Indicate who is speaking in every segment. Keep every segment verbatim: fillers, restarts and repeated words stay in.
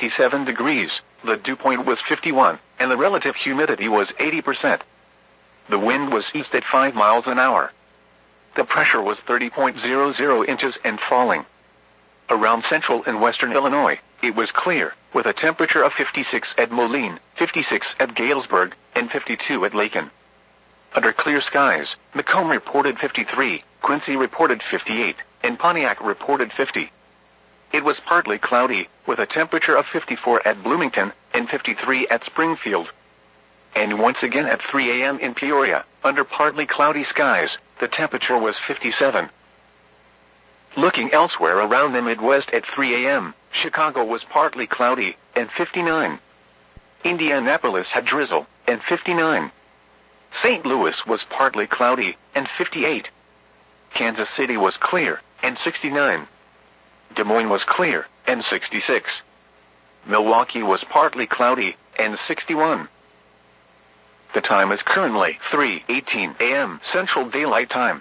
Speaker 1: fifty-seven degrees, the dew point was fifty-one, and the relative humidity was eighty percent. The wind was east at five miles an hour. The pressure was thirty point zero zero inches and falling. Around central and western Illinois, it was clear, with a temperature of fifty-six at Moline, fifty-six at Galesburg, and fifty-two at Lakin. Under clear skies, Macomb reported fifty-three, Quincy reported fifty-eight, and Pontiac reported fifty. It was partly cloudy, with a temperature of fifty-four at Bloomington, and fifty-three at Springfield. And once again at three a m in Peoria, under partly cloudy skies, the temperature was fifty-seven. Looking elsewhere around the Midwest at three a m, Chicago was partly cloudy, and fifty-nine. Indianapolis had drizzle, and fifty-nine. Saint Louis was partly cloudy, and fifty-eight. Kansas City was clear, and sixty-nine. Des Moines was clear, and sixty-six. Milwaukee was partly cloudy, and sixty-one. The time is currently three eighteen a m Central Daylight Time.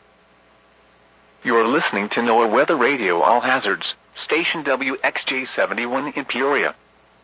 Speaker 1: You are listening to NOAA Weather Radio All Hazards, station W X J seventy-one in Peoria.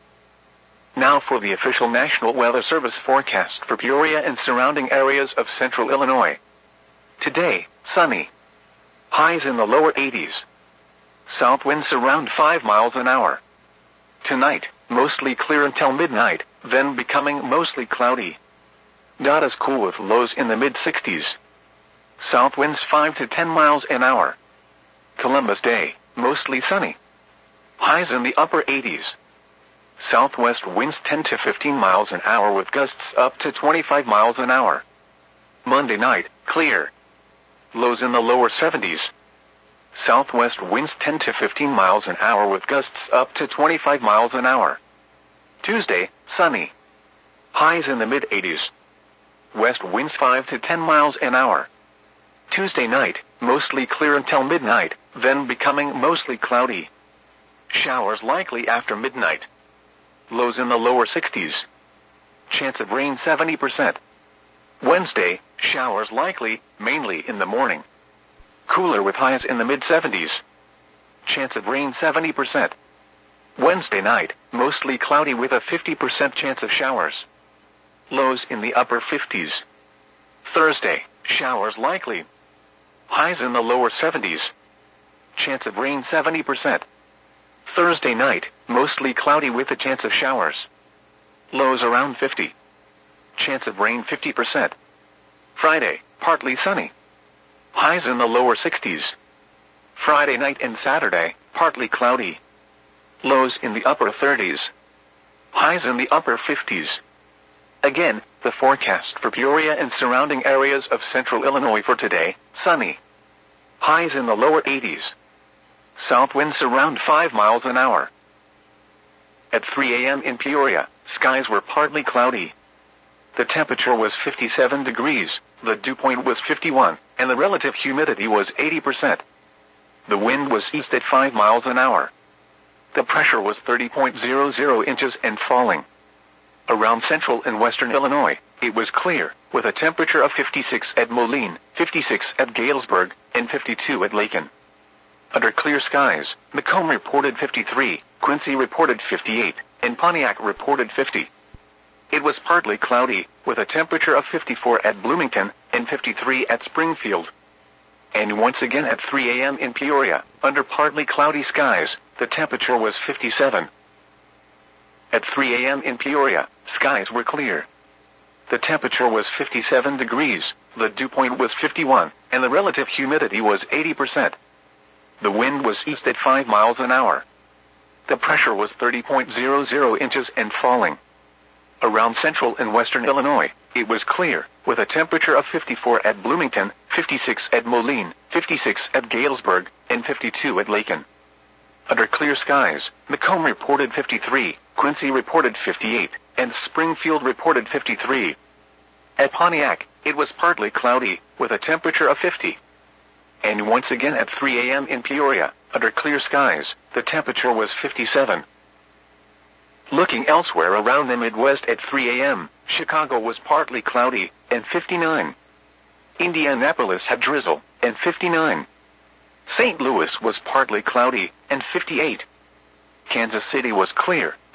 Speaker 1: Now for the official National Weather Service forecast for Peoria and surrounding areas of central Illinois. Today, sunny. Highs in the lower eighties. South winds around five miles an hour. Tonight, mostly clear until midnight, then becoming mostly cloudy. Not as cool with lows in the mid-sixties. South winds five to ten miles an hour. Columbus Day, mostly sunny. Highs in the upper eighties. Southwest winds ten to fifteen miles an hour with gusts up to twenty-five miles an hour. Monday night, clear. Lows in the lower seventies. Southwest winds ten to fifteen miles an hour with gusts up to twenty-five miles an hour. Tuesday, sunny. Highs in the mid-eighties. West winds five to ten miles an hour. Tuesday night, mostly clear until midnight, then becoming mostly cloudy. Showers likely after midnight. Lows in the lower sixties. Chance of rain seventy percent. Wednesday, showers likely, mainly in the morning. Cooler with highs in the mid-seventies. Chance of rain seventy percent. Wednesday night, mostly cloudy with a fifty percent chance of showers. Lows in the upper fifties. Thursday, showers likely. Highs in the lower seventies. Chance of rain seventy percent. Thursday night, mostly cloudy with a chance of showers. Lows around fifty. Chance of rain fifty percent. Friday, partly sunny. Highs in the lower sixties. Friday night and Saturday, partly cloudy. Lows in the upper thirties. Highs in the upper fifties. Again, the forecast for Peoria and surrounding areas of central Illinois for today, sunny. Highs in the lower eighties. South winds around five miles an hour. At three a m in Peoria, skies were partly cloudy. The temperature was fifty-seven degrees, the dew point was fifty-one, and the relative humidity was eighty percent. The wind was east at five miles an hour. The pressure was thirty point zero zero inches and falling. Around central and western Illinois, it was clear, with a temperature of fifty-six at Moline, fifty-six at Galesburg, and fifty-two at Lakin. Under clear skies, Macomb reported fifty-three, Quincy reported fifty-eight, and Pontiac reported fifty. It was partly cloudy, with a temperature of fifty-four at Bloomington, and fifty-three at Springfield. And once again at three a m in Peoria, under partly cloudy skies, the temperature was fifty-seven. At three a m in Peoria, skies were clear. The temperature was fifty-seven degrees, the dew point was fifty-one, and the relative humidity was eighty percent. The wind was east at five miles an hour. The pressure was thirty point zero zero inches and falling. Around central and western Illinois, it was clear, with a temperature of fifty-four at Bloomington, fifty-six at Moline, fifty-six at Galesburg, and fifty-two at Lakin. Under clear skies, Macomb reported fifty-three, Quincy reported fifty-eight, and Springfield reported fifty-three. At Pontiac, it was partly cloudy, with a temperature of fifty. And once again at three a m in Peoria, under clear skies, the temperature was fifty-seven. Looking elsewhere around the Midwest at three a m, Chicago was partly cloudy, and fifty-nine. Indianapolis had drizzle, and fifty-nine. Saint Louis was partly cloudy, and fifty-eight. Kansas City was clear,